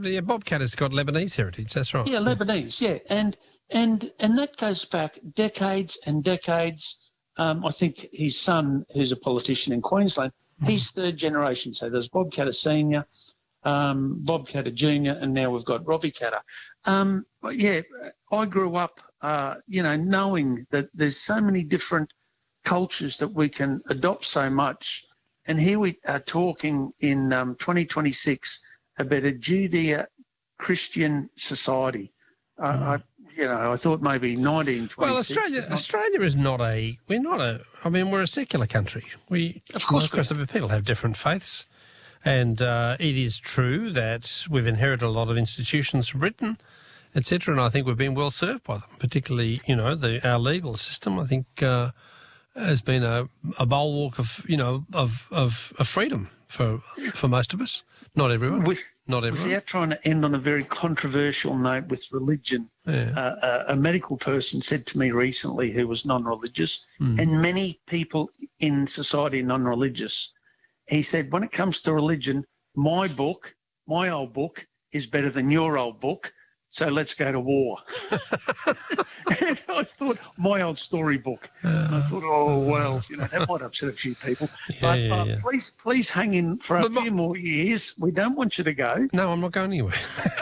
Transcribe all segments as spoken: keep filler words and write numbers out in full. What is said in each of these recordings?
yeah, Bobcat has got Lebanese heritage, that's right. Yeah, Lebanese, yeah. And and and that goes back decades and decades. Um, I think his son, who's a politician in Queensland, mm. he's third generation. So there's Bob Katter Senior, um, Bob Katter Junior, and now we've got Robbie Katter. Um, but yeah, I grew up, uh, you know, knowing that there's so many different cultures that we can adopt so much. And here we are talking in um, twenty twenty-six about a Judeo-Christian society. Uh, mm. I, you know, I thought maybe nineteen twenty-six. Well, Australia, not... Australia is not a. We're not a. I mean, we're a secular country. We, of course, well, of course, people have different faiths, and uh, it is true that we've inherited a lot of institutions from Britain, et cetera. And I think we've been well served by them, particularly, you know, the our legal system. I think uh, has been a, a bulwark of, you know, of of, of freedom for for most of us. Not everyone. With, Not everyone. Without trying to end on a very controversial note with religion, yeah. uh, a, a medical person said to me recently who was non-religious, mm. and many people in society are non-religious, he said, when it comes to religion, my book, my old book, is better than your old book, so let's go to war. And I thought, my old storybook. Uh, and I thought, oh, well, you know, that might upset a few people. Yeah, but yeah, uh, yeah. please please hang in for a but few my... more years. We don't want you to go. No, I'm not going anywhere.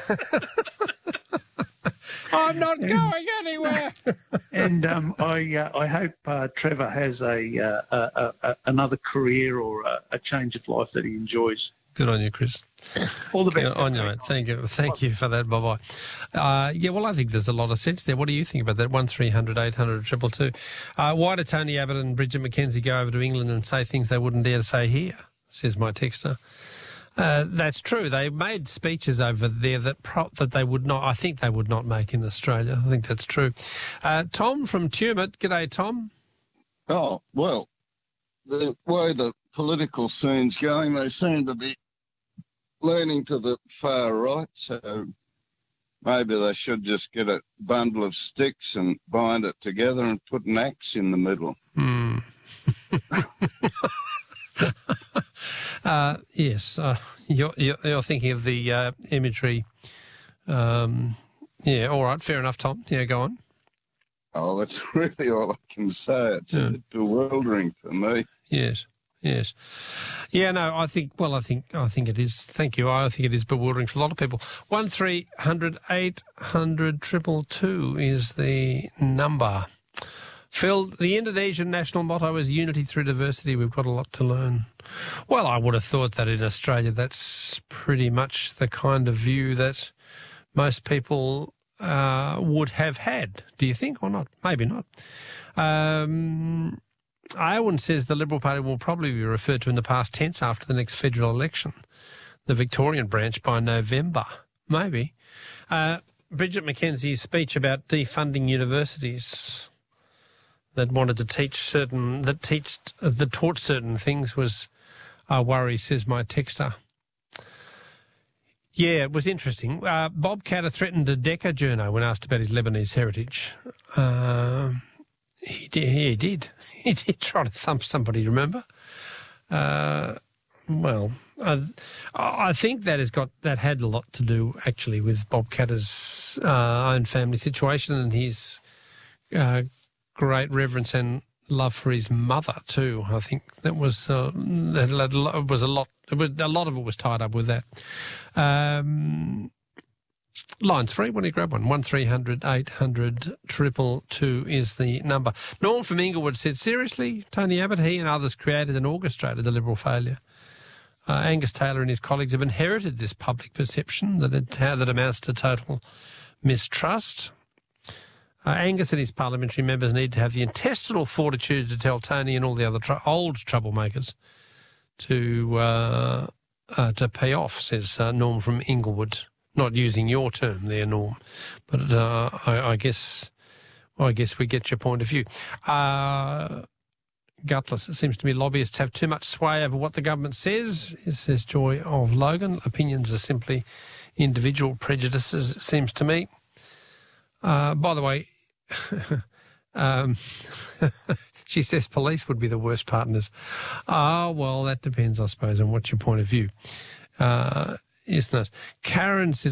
I'm not and, going anywhere. And um, I uh, I hope uh, Trevor has a, uh, a, a another career or a, a change of life that he enjoys. Good on you, Chris. All the best. Good on you, mate. Thank you. Thank you for that. Bye-bye. Uh, yeah, well, I think there's a lot of sense there. What do you think about that? one three hundred eight hundred two two two. Uh, why did Tony Abbott and Bridget McKenzie go over to England and say things they wouldn't dare to say here, says my texter. Uh, that's true. They made speeches over there that pro- that they would not, I think they would not make in Australia. I think that's true. Uh, Tom from Tumut. G'day, Tom. Oh, well, the way the political scene's going, they seem to be leaning to the far right, so maybe they should just get a bundle of sticks and bind it together and put an axe in the middle. Hmm. uh, yes, uh, you're, you're, you're thinking of the uh, imagery. Um, yeah, all right, fair enough, Tom. Yeah, go on. Oh, that's really all I can say. It's yeah. a bit bewildering for me. Yes. Yes. Yeah, no, I think, well, I think I think it is. Thank you. I think it is bewildering for a lot of people. one three hundred eight hundred two two two is the number. Phil, the Indonesian national motto is unity through diversity. We've got a lot to learn. Well, I would have thought that in Australia that's pretty much the kind of view that most people uh, would have had. Do you think or not? Maybe not. Um... Owen says the Liberal Party will probably be referred to in the past tense after the next federal election, the Victorian branch by November. Maybe. Uh, Bridget McKenzie's speech about defunding universities that wanted to teach certain, that teach, that taught certain things was a worry, says my texter. Yeah, it was interesting. Uh, Bob Katter threatened a Decca journo when asked about his Lebanese heritage. Uh, He did. He did. He did try to thump somebody. Remember? Uh, well, I, I think that has got that had a lot to do actually with Bob Katter's uh, own family situation and his uh, great reverence and love for his mother too. I think that was uh, that was a lot. It was, a lot of it was tied up with that. Um, Line's free. When you grab one, one three hundred eight hundred two two two is the number. Norm from Inglewood said, seriously, Tony Abbott, he and others created and orchestrated the Liberal failure. Uh, Angus Taylor and his colleagues have inherited this public perception that it, that amounts to total mistrust. Uh, Angus and his parliamentary members need to have the intestinal fortitude to tell Tony and all the other tr- old troublemakers to uh, uh, to pay off, says uh, Norm from Inglewood. Not using your term there, Norm, but uh, I, I guess well, I guess we get your point of view. Uh, gutless. It seems to me lobbyists have too much sway over what the government says, says Joy of Logan. Opinions are simply individual prejudices, it seems to me. Uh, by the way, um, she says police would be the worst partners. Ah, well, that depends, I suppose, on what's your point of view. Uh, isn't it? Karen says,